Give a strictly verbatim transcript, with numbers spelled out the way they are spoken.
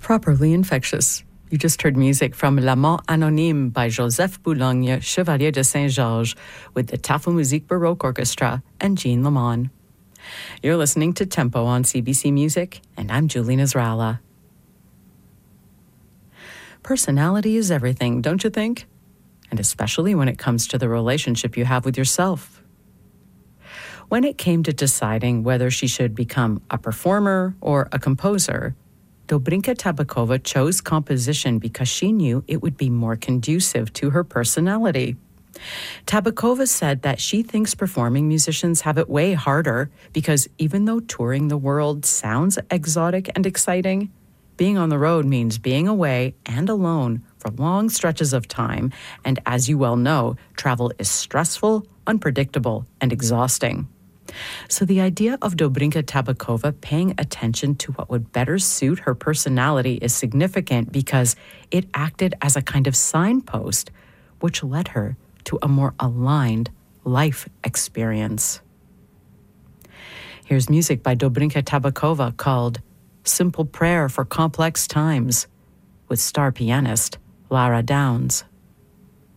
Properly infectious. You just heard music from L'Amant Anonyme by Joseph Boulogne, Chevalier de Saint-Georges, with the Tafelmusik Baroque Orchestra and Jean Lamont. You're listening to Tempo on C B C Music, and I'm Julie Nasrallah. Personality is everything, don't you think? And especially when it comes to the relationship you have with yourself. When it came to deciding whether she should become a performer or a composer, Dobrinka Tabakova chose composition because she knew it would be more conducive to her personality. Tabakova said that she thinks performing musicians have it way harder because even though touring the world sounds exotic and exciting, being on the road means being away and alone for long stretches of time, and as you well know, travel is stressful, unpredictable, and exhausting. So the idea of Dobrinka Tabakova paying attention to what would better suit her personality is significant because it acted as a kind of signpost, which led her to a more aligned life experience. Here's music by Dobrinka Tabakova called Simple Prayer for Complex Times with star pianist Lara Downs.